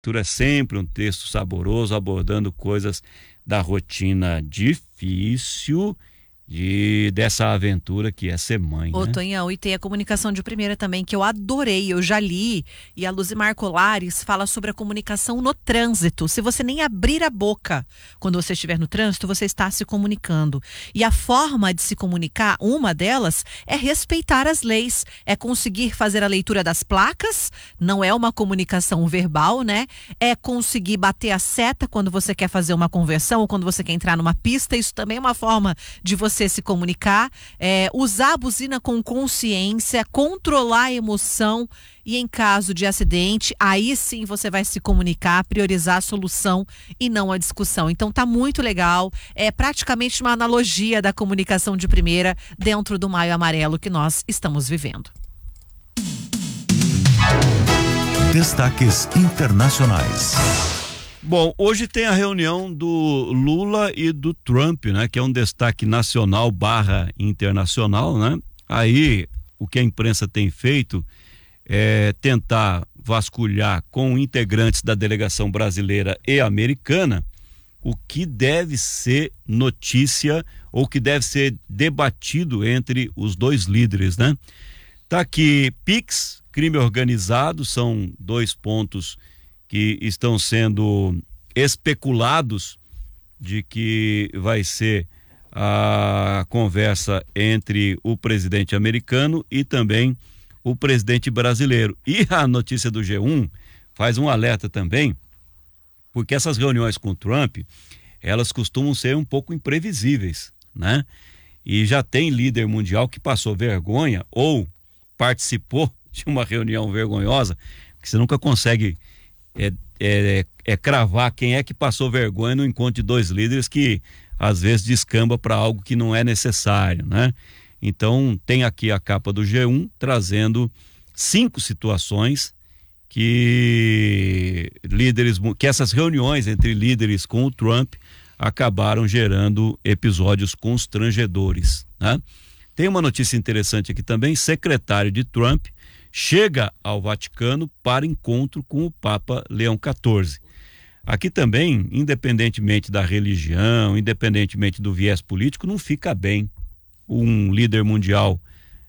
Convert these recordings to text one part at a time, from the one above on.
É sempre um texto saboroso, abordando coisas da rotina difícil dessa aventura que é ser mãe, Ô, né? Tonhão, e tem a comunicação de primeira também, que eu adorei, eu já li, e a Luzimar Colares fala sobre a comunicação no trânsito. Se você nem abrir a boca quando você estiver no trânsito, você está se comunicando. E a forma de se comunicar, uma delas, é respeitar as leis, é conseguir fazer a leitura das placas, não é uma comunicação verbal, né? É conseguir bater a seta quando você quer fazer uma conversão ou quando você quer entrar numa pista, isso também é uma forma de você se comunicar, usar a buzina com consciência, controlar a emoção e em caso de acidente, aí sim você vai se comunicar, priorizar a solução e não a discussão. Então tá muito legal, é praticamente uma analogia da comunicação de primeira dentro do Maio Amarelo que nós estamos vivendo. Destaques internacionais. Bom, hoje tem a reunião do Lula e do Trump, né? Que é um destaque nacional / internacional, né? Aí, o que a imprensa tem feito é tentar vasculhar com integrantes da delegação brasileira e americana o que deve ser notícia ou que deve ser debatido entre os dois líderes, né? Tá aqui, Pix, crime organizado, são 2 pontos que estão sendo especulados de que vai ser a conversa entre o presidente americano e também o presidente brasileiro. E a notícia do G1 faz um alerta também, porque essas reuniões com o Trump, elas costumam ser um pouco imprevisíveis, né? E já tem líder mundial que passou vergonha ou participou de uma reunião vergonhosa, que você nunca consegue cravar quem é que passou vergonha no encontro de 2 líderes que às vezes descamba para algo que não é necessário, né? Então tem aqui a capa do G1 trazendo 5 situações que essas reuniões entre líderes com o Trump acabaram gerando episódios constrangedores, né? Tem uma notícia interessante aqui também, secretário de Trump chega ao Vaticano para encontro com o Papa Leão XIV. Aqui também, independentemente da religião, independentemente do viés político, não fica bem um líder mundial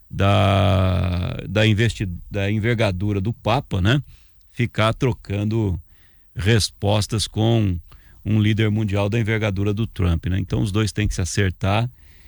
da envergadura do Papa, né? Ficar trocando respostas com um líder mundial da envergadura do Trump, né? Então os dois têm que se acertar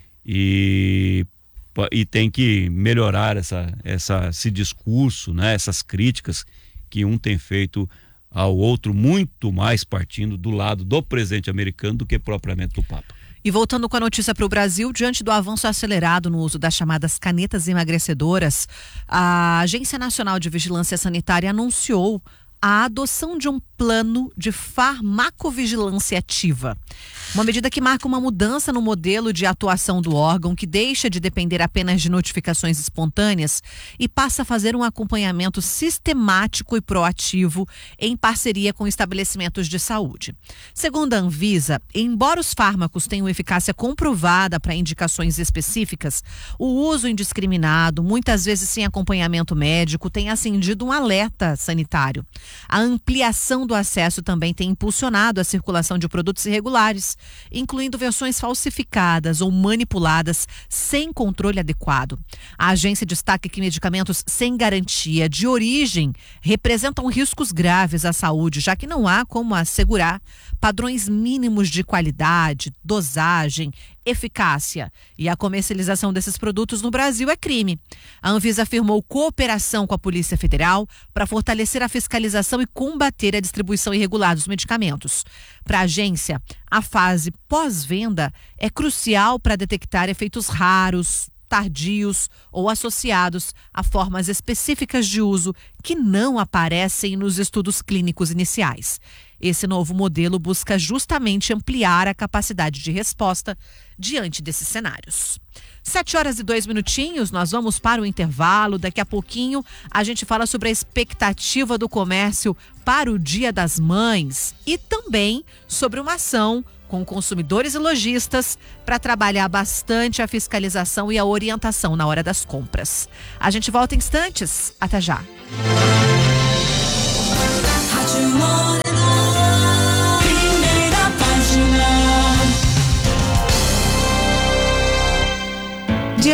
e tem que melhorar esse discurso, né? Essas críticas que um tem feito ao outro, muito mais partindo do lado do presidente americano do que propriamente do Papa. E voltando com a notícia para o Brasil, diante do avanço acelerado no uso das chamadas canetas emagrecedoras, a Agência Nacional de Vigilância Sanitária anunciou a adoção de um plano de farmacovigilância ativa. Uma medida que marca uma mudança no modelo de atuação do órgão, que deixa de depender apenas de notificações espontâneas e passa a fazer um acompanhamento sistemático e proativo em parceria com estabelecimentos de saúde. Segundo a Anvisa, embora os fármacos tenham eficácia comprovada para indicações específicas, o uso indiscriminado, muitas vezes sem acompanhamento médico, tem acendido um alerta sanitário. A ampliação do acesso também tem impulsionado a circulação de produtos irregulares, incluindo versões falsificadas ou manipuladas sem controle adequado. A agência destaca que medicamentos sem garantia de origem representam riscos graves à saúde, já que não há como assegurar padrões mínimos de qualidade, dosagem, eficácia. E a comercialização desses produtos no Brasil é crime. A Anvisa afirmou cooperação com a Polícia Federal para fortalecer a fiscalização e combater a distribuição irregular dos medicamentos. Para a agência, a fase pós-venda é crucial para detectar efeitos raros, tardios ou associados a formas específicas de uso que não aparecem nos estudos clínicos iniciais. Esse novo modelo busca justamente ampliar a capacidade de resposta diante desses cenários. 7h02, nós vamos para o intervalo. Daqui a pouquinho a gente fala sobre a expectativa do comércio para o Dia das Mães e também sobre uma ação com consumidores e lojistas para trabalhar bastante a fiscalização e a orientação na hora das compras. A gente volta em instantes. Até já.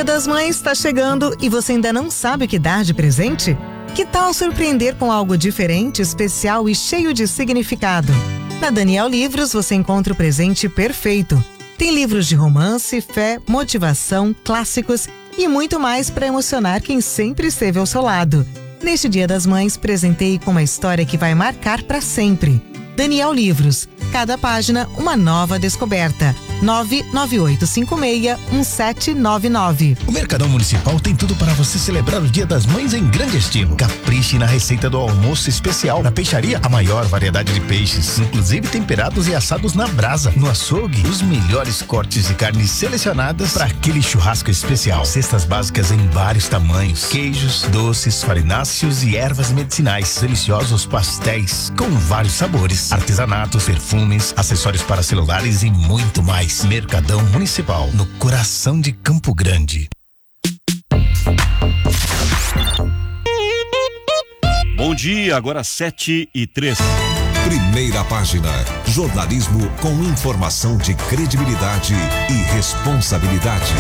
das Mães está chegando e você ainda não sabe o que dar de presente? Que tal surpreender com algo diferente, especial e cheio de significado? Na Daniel Livros você encontra o presente perfeito. Tem livros de romance, fé, motivação, clássicos e muito mais para emocionar quem sempre esteve ao seu lado. Neste Dia das Mães, presenteie com uma história que vai marcar para sempre. Daniel Livros. Cada página, uma nova descoberta. 998561799. O Mercadão Municipal tem tudo para você celebrar o Dia das Mães em grande estilo. Capriche na receita do almoço especial. Na peixaria, a maior variedade de peixes, inclusive temperados e assados na brasa. No açougue, os melhores cortes de carnes selecionadas para aquele churrasco especial. Cestas básicas em vários tamanhos. Queijos, doces, farináceos e ervas medicinais. Deliciosos pastéis com vários sabores. Artesanatos, perfumes, acessórios para celulares e muito mais. Mercadão Municipal, no coração de Campo Grande. Bom dia, agora 7h03. Primeira página. Jornalismo com informação de credibilidade e responsabilidade.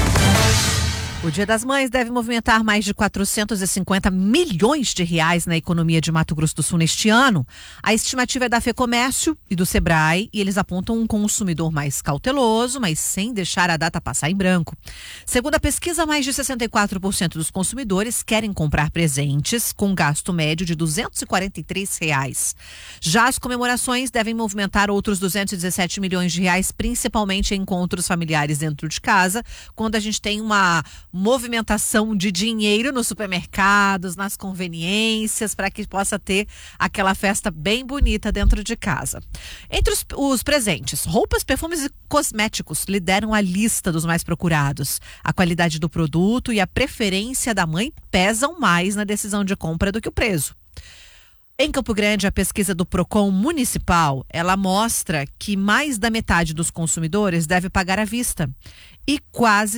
O Dia das Mães deve movimentar mais de 450 milhões de reais na economia de Mato Grosso do Sul neste ano. A estimativa é da FEComércio e do Sebrae e eles apontam um consumidor mais cauteloso, mas sem deixar a data passar em branco. Segundo a pesquisa, mais de 64% dos consumidores querem comprar presentes com gasto médio de R$ 243 reais. Já as comemorações devem movimentar outros 217 milhões de reais, principalmente em encontros familiares dentro de casa, quando a gente tem uma movimentação de dinheiro nos supermercados, nas conveniências, para que possa ter aquela festa bem bonita dentro de casa. Entre os presentes, roupas, perfumes e cosméticos lideram a lista dos mais procurados. A qualidade do produto e a preferência da mãe pesam mais na decisão de compra do que o preço. Em Campo Grande, a pesquisa do Procon Municipal, ela mostra que mais da metade dos consumidores deve pagar à vista e quase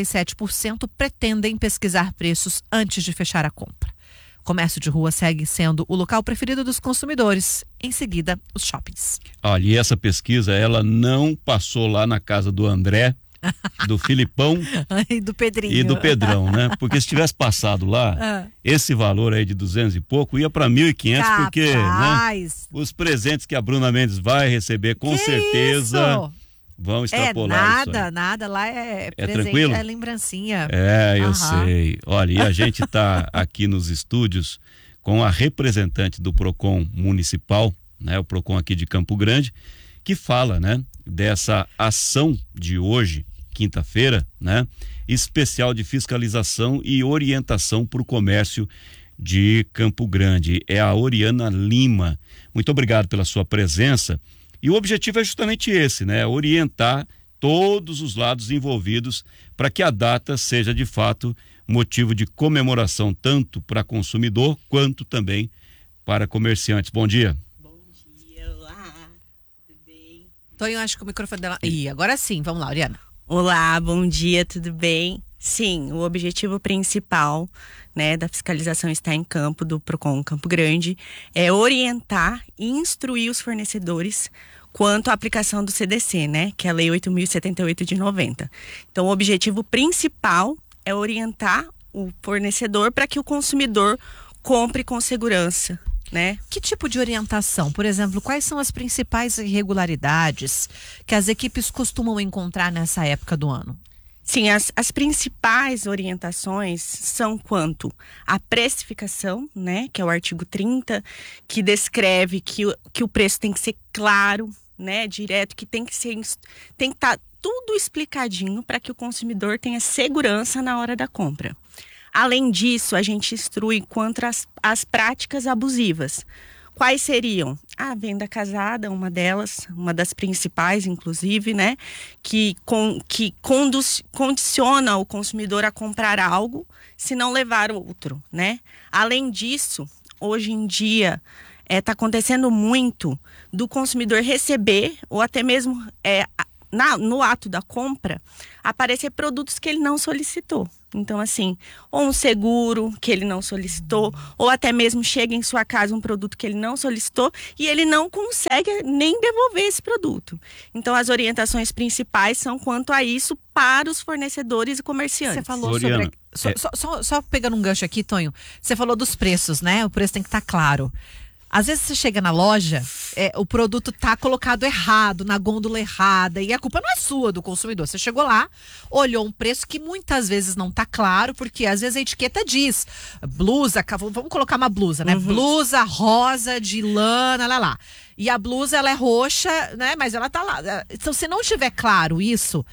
67% pretendem pesquisar preços antes de fechar a compra. O comércio de rua segue sendo o local preferido dos consumidores. Em seguida, os shoppings. Olha, e essa pesquisa, ela não passou lá na casa do André, do Filipão e do Pedrinho. E do Pedrão, né? Porque se tivesse passado lá, esse valor aí de 200 e pouco ia para 1.500, porque, né, os presentes que a Bruna Mendes vai receber, com certeza, isso? Vão extrapolar isso aí. Nada, lá é presente, tranquilo? é lembrancinha. Eu sei. Olha, e a gente tá aqui nos estúdios com a representante do Procon Municipal, né? O Procon aqui de Campo Grande, que fala, né, dessa ação de hoje, quinta-feira, né, especial de fiscalização e orientação para o comércio de Campo Grande. É a Oriana Lima. Muito obrigado pela sua presença. E o objetivo é justamente esse, né, orientar todos os lados envolvidos para que a data seja de fato motivo de comemoração tanto para consumidor quanto também para comerciantes. Bom dia. Tonho, acho que o microfone dela... agora sim, vamos lá, Oriana. Olá, bom dia, tudo bem? Sim, o objetivo principal, né, da fiscalização está em campo do Procon Campo Grande é orientar e instruir os fornecedores quanto à aplicação do CDC, né, que é a Lei 8.078 de 90. Então, o objetivo principal é orientar o fornecedor para que o consumidor compre com segurança, né? Que tipo de orientação? Por exemplo, quais são as principais irregularidades que as equipes costumam encontrar nessa época do ano? Sim, as principais orientações são quanto à precificação, né? Que é o artigo 30, que descreve que o preço tem que ser claro, né? Direto, que tem que estar tudo explicadinho para que o consumidor tenha segurança na hora da compra. Além disso, a gente instrui quanto às práticas abusivas. Quais seriam? A venda casada, uma delas, uma das principais, inclusive, né? Que condiciona o consumidor a comprar algo se não levar outro, né? Além disso, hoje em dia, está acontecendo muito do consumidor receber ou até mesmo no ato da compra, aparecer produtos que ele não solicitou. Então, assim, ou um seguro que ele não solicitou, ou até mesmo chega em sua casa um produto que ele não solicitou e ele não consegue nem devolver esse produto. Então, as orientações principais são quanto a isso para os fornecedores e comerciantes. Você falou Oriana, sobre... Só pegando um gancho aqui, Tonho, você falou dos preços, né? O preço tem que estar claro. Às vezes você chega na loja, o produto tá colocado errado, na gôndola errada, e a culpa não é sua, do consumidor. Você chegou lá, olhou um preço que muitas vezes não tá claro, porque às vezes a etiqueta diz blusa, vamos colocar uma blusa, né? Blusa rosa de lã, lá. E a blusa, ela é roxa, né? Mas ela tá lá. Então, se não tiver claro isso,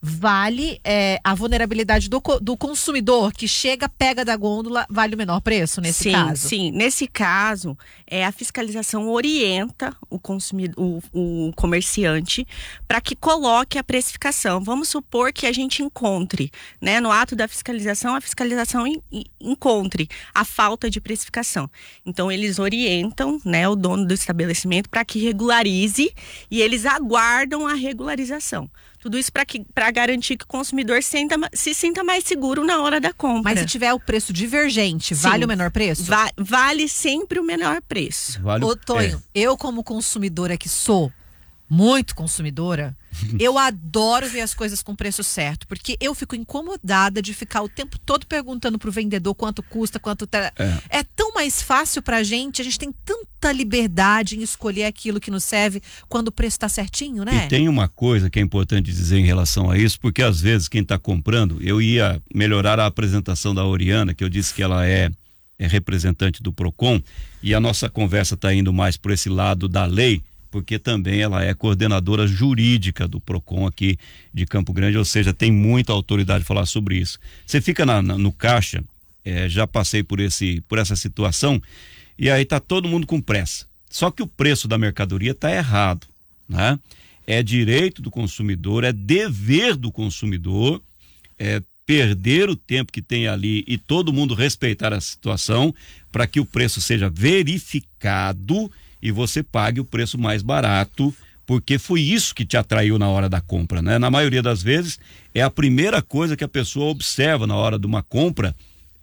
vale a vulnerabilidade do consumidor que chega, pega da gôndola, vale o menor preço nesse caso? Sim, nesse caso, a fiscalização orienta o consumidor, o comerciante, para que coloque a precificação. Vamos supor que a gente encontre, né, no ato da fiscalização, a fiscalização encontre a falta de precificação. Então, eles orientam, né, o dono do estabelecimento para que regularize, e eles aguardam a regularização. Tudo isso para garantir que o consumidor se sinta mais seguro na hora da compra. Mas se tiver o preço divergente, vale o menor preço? Vale sempre o menor preço. Ô, Tonho, eu como consumidora que sou, muito consumidora, eu adoro ver as coisas com preço certo, porque eu fico incomodada de ficar o tempo todo perguntando pro vendedor quanto custa, É tão mais fácil pra gente, a gente tem tanta liberdade em escolher aquilo que nos serve quando o preço tá certinho, né? E tem uma coisa que é importante dizer em relação a isso, porque às vezes quem tá comprando, eu ia melhorar a apresentação da Oriana, que eu disse que ela é representante do Procon, e a nossa conversa tá indo mais por esse lado da lei, porque também ela é coordenadora jurídica do Procon aqui de Campo Grande, ou seja, tem muita autoridade falar sobre isso. Você fica no caixa, já passei por essa situação, e aí tá todo mundo com pressa. Só que o preço da mercadoria tá errado, né? É direito do consumidor, é dever do consumidor, perder o tempo que tem ali e todo mundo respeitar a situação para que o preço seja verificado e você pague o preço mais barato, porque foi isso que te atraiu na hora da compra, né? Na maioria das vezes, é a primeira coisa que a pessoa observa na hora de uma compra,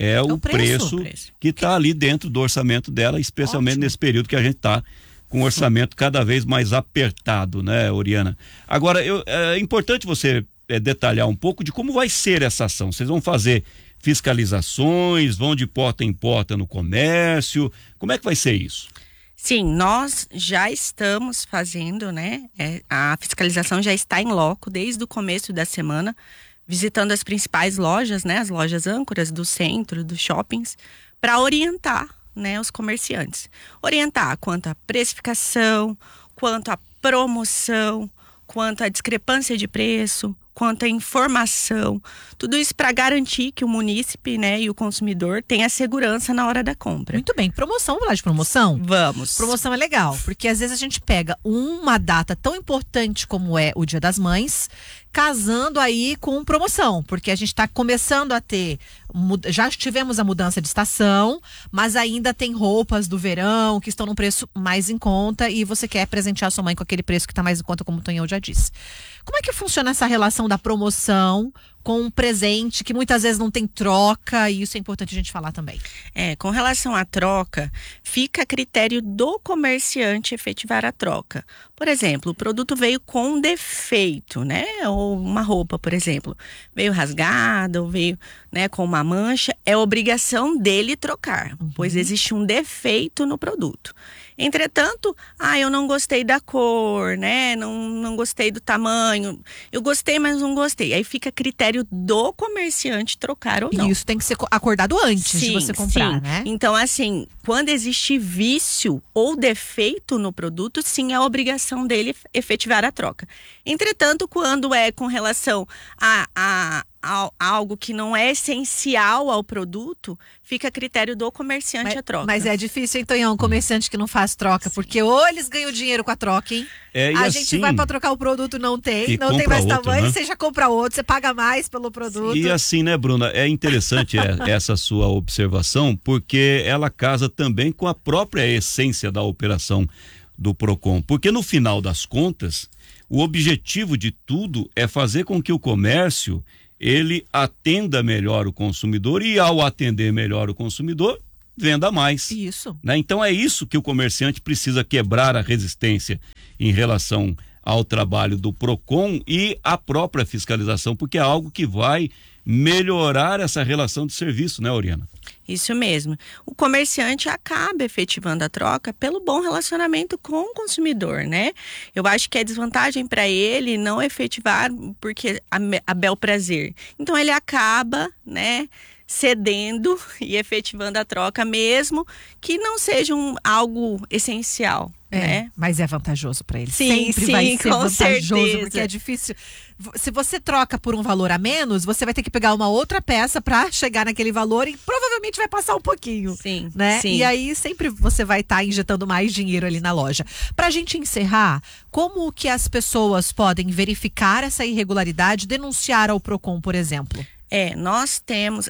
o preço que está ali dentro do orçamento dela, especialmente nesse período que a gente está com o orçamento cada vez mais apertado, né, Oriana? Agora, é importante você detalhar um pouco de como vai ser essa ação. Vocês vão fazer fiscalizações, vão de porta em porta no comércio, como é que vai ser isso? Sim, nós já estamos fazendo, né? A fiscalização já está em loco desde o começo da semana, visitando as principais lojas, né? As lojas âncoras do centro, dos shoppings, para orientar, né, os comerciantes. Orientar quanto à precificação, quanto à promoção, quanto à discrepância de preço, quanto à informação, tudo isso para garantir que o munícipe, né, e o consumidor tenham segurança na hora da compra. Muito bem, promoção, vamos falar de promoção? Vamos. Promoção é legal, porque às vezes a gente pega uma data tão importante como é o Dia das Mães, casando aí com promoção, porque a gente está começando a ter, já tivemos a mudança de estação, mas ainda tem roupas do verão que estão num preço mais em conta e você quer presentear sua mãe com aquele preço que está mais em conta, como o Tonhão já disse. Como é que funciona essa relação da promoção com um presente que muitas vezes não tem troca, e isso é importante a gente falar também? Com relação à troca, fica a critério do comerciante efetivar a troca. Por exemplo, o produto veio com um defeito, né? Ou uma roupa, por exemplo, veio rasgada ou veio, né, com uma mancha, é obrigação dele trocar, pois existe um defeito no produto. Entretanto, eu não gostei da cor, né? Não gostei do tamanho. Eu gostei, mas não gostei. Aí fica a critério do comerciante trocar ou não. E isso tem que ser acordado antes de você comprar, né? Então, assim, quando existe vício ou defeito no produto, sim, é a obrigação dele efetivar a troca. Entretanto, quando é com relação a algo que não é essencial ao produto, fica a critério do comerciante a troca. Mas é difícil, hein, Tonhão, um comerciante que não faz troca, porque ou eles ganham dinheiro com a troca, hein? A gente vai para trocar o produto, não tem mais outro, tamanho, né? Você já compra outro, você paga mais pelo produto. E assim, né, Bruna, é interessante essa sua observação, porque ela casa também com a própria essência da operação do PROCON, porque no final das contas, o objetivo de tudo é fazer com que o comércio ele atenda melhor o consumidor e, ao atender melhor o consumidor, venda mais. Isso. Né? Então é isso que o comerciante precisa quebrar a resistência em relação ao trabalho do PROCON e à própria fiscalização, porque é algo que vai melhorar essa relação de serviço, né, Oriana? Isso mesmo. O comerciante acaba efetivando a troca pelo bom relacionamento com o consumidor, né? Eu acho que é desvantagem para ele não efetivar porque a bel prazer. Então ele acaba, né, cedendo e efetivando a troca, mesmo que não seja algo essencial. Né? Mas é vantajoso para ele. Sim, sempre vai ser com vantajoso, certeza. porque é difícil. Se você troca por um valor a menos, você vai ter que pegar uma outra peça para chegar naquele valor e provavelmente vai passar um pouquinho. Sim, né? sim. E aí sempre você vai estar injetando mais dinheiro ali na loja. Pra gente encerrar, como que as pessoas podem verificar essa irregularidade, denunciar ao PROCON, por exemplo? Nós temos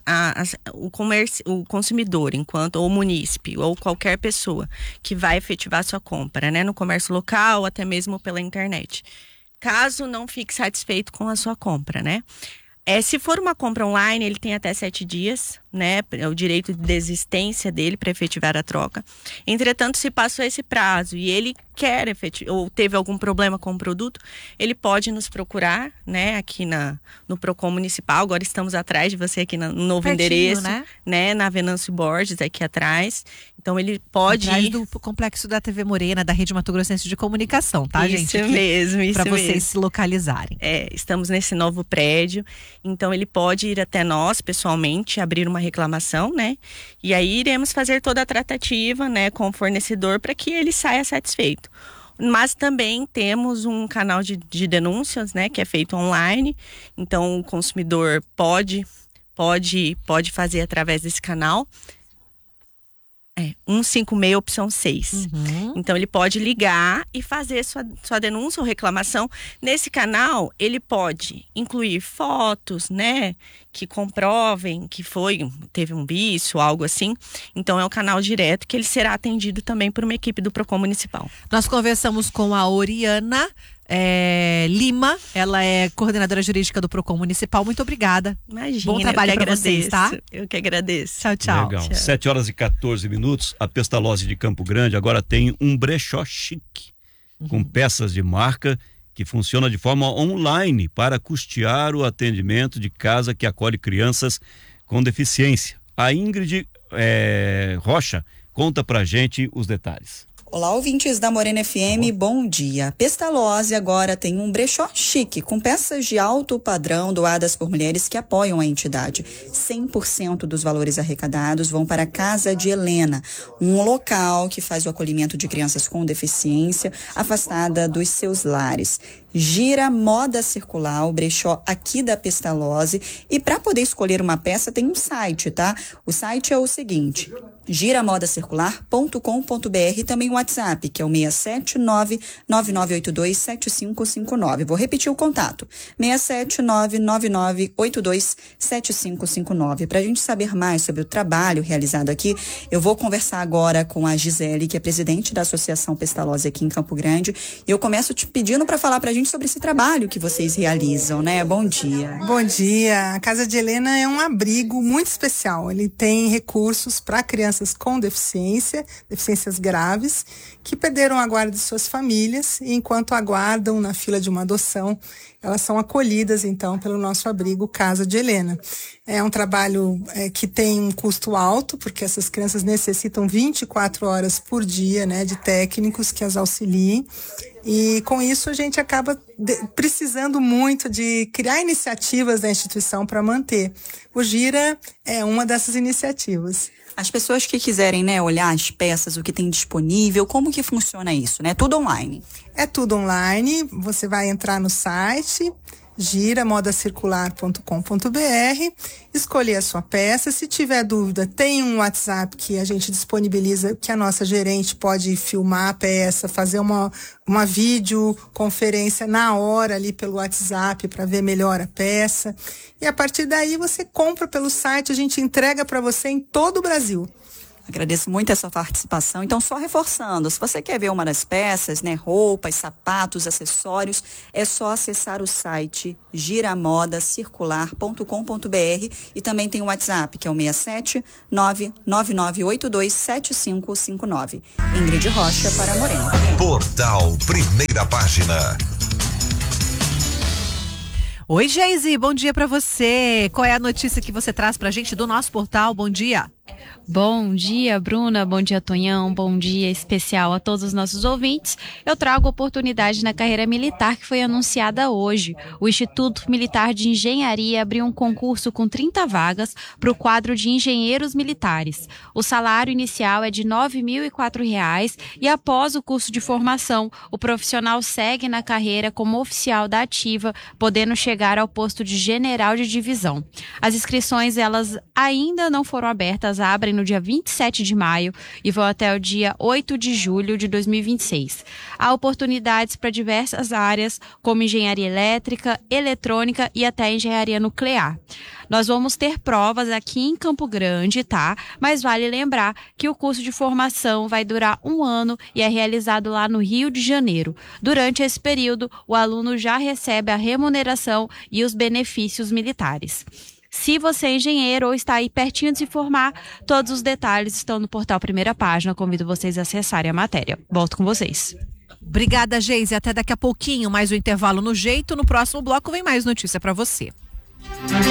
o consumidor, ou o munícipe, ou qualquer pessoa que vai efetivar sua compra, né, no comércio local, até mesmo pela internet. Caso não fique satisfeito com a sua compra, né? Se for uma compra online, ele tem até 7 dias, né? É o direito de desistência dele para efetivar a troca. Entretanto, se passou esse prazo e ele quer efetivar, ou teve algum problema com o produto, ele pode nos procurar, né? Aqui no PROCON Municipal. Agora estamos atrás de você aqui no novo pertinho, endereço, né? Na Venâncio Borges, aqui atrás. Então ele pode atrás ir do complexo da TV Morena, da Rede Mato Grossense de Comunicação, tá, gente? Isso mesmo, isso para vocês mesmo. se localizarem. Estamos nesse novo prédio, então ele pode ir até nós pessoalmente, abrir uma reclamação, né? E aí iremos fazer toda a tratativa, né, com o fornecedor para que ele saia satisfeito. Mas também temos um canal de denúncias, né, que é feito online. Então o consumidor pode fazer através desse canal. 156, opção 6. Então ele pode ligar e fazer sua denúncia ou reclamação. Nesse canal, ele pode incluir fotos, né, que comprovem que teve um vício, algo assim. Então é um canal direto que ele será atendido também por uma equipe do PROCON Municipal. Nós conversamos com a Oriana Lima, ela é coordenadora jurídica do PROCON Municipal. Muito obrigada. Imagina, bom trabalho para vocês, tá? Eu que agradeço. Tchau, tchau. Legal. 7h14. A Pestalozzi de Campo Grande agora tem um brechó chique, com peças de marca, que funciona de forma online para custear o atendimento de casa que acolhe crianças com deficiência. A Ingrid Rocha conta pra gente os detalhes. Olá, ouvintes da Morena FM, bom dia. Pestalozzi agora tem um brechó chique, com peças de alto padrão doadas por mulheres que apoiam a entidade. 100% dos valores arrecadados vão para a Casa de Helena, um local que faz o acolhimento de crianças com deficiência afastada dos seus lares. Gira Moda Circular, o brechó aqui da Pestalozzi. E para poder escolher uma peça tem um site, tá? O site é o seguinte, giramodacircular.com.br, também o WhatsApp, que é o 679-9982-7559. Vou repetir o contato, 679-9982-7559. Para a gente saber mais sobre o trabalho realizado aqui, eu vou conversar agora com a Gisele, que é presidente da Associação Pestalozzi aqui em Campo Grande. E eu começo te pedindo para falar para a gente sobre esse trabalho que vocês realizam, né? Bom dia. Bom dia. A Casa de Helena é um abrigo muito especial. Ele tem recursos para crianças com deficiências graves, que perderam a guarda de suas famílias e enquanto aguardam na fila de uma adoção, elas são acolhidas, então, pelo nosso abrigo Casa de Helena. É um trabalho que tem um custo alto, porque essas crianças necessitam 24 horas por dia, né, de técnicos que as auxiliem. E com isso a gente acaba precisando muito de criar iniciativas da instituição para manter. O Gira é uma dessas iniciativas. As pessoas que quiserem, né, olhar as peças, o que tem disponível, como que funciona isso, né? Tudo online? É tudo online, você vai entrar no site giramodacircular.com.br, escolher a sua peça. Se tiver dúvida, tem um WhatsApp que a gente disponibiliza, que a nossa gerente pode filmar a peça, fazer uma videoconferência na hora ali pelo WhatsApp para ver melhor a peça. E a partir daí você compra pelo site, a gente entrega para você em todo o Brasil. Agradeço muito essa participação. Então, só reforçando, se você quer ver uma das peças, né, roupas, sapatos, acessórios, é só acessar o site giramodacircular.com.br e também tem o WhatsApp, que é o 67999827559. Ingrid Rocha para Morena. Portal Primeira Página. Oi, Geise, bom dia para você. Qual é a notícia que você traz pra gente do nosso portal? Bom dia. Bom dia, Bruna. Bom dia, Tonhão. Bom dia especial a todos os nossos ouvintes. Eu trago oportunidade na carreira militar que foi anunciada hoje. O Instituto Militar de Engenharia abriu um concurso com 30 vagas para o quadro de engenheiros militares. O salário inicial é de R$ 9.004 e após o curso de formação, o profissional segue na carreira como oficial da ativa, podendo chegar ao posto de general de divisão. As inscrições, elas ainda não foram abertas, abrem no dia 27 de maio e vão até o dia 8 de julho de 2026. Há oportunidades para diversas áreas, como engenharia elétrica, eletrônica e até engenharia nuclear. Nós vamos ter provas aqui em Campo Grande, tá? Mas vale lembrar que o curso de formação vai durar 1 ano e é realizado lá no Rio de Janeiro. Durante esse período, o aluno já recebe a remuneração e os benefícios militares. Se você é engenheiro ou está aí pertinho de se formar, todos os detalhes estão no portal Primeira Página. Convido vocês a acessarem a matéria. Volto com vocês. Obrigada, Geise. Até daqui a pouquinho, mais um intervalo no jeito. No próximo bloco vem mais notícia para você.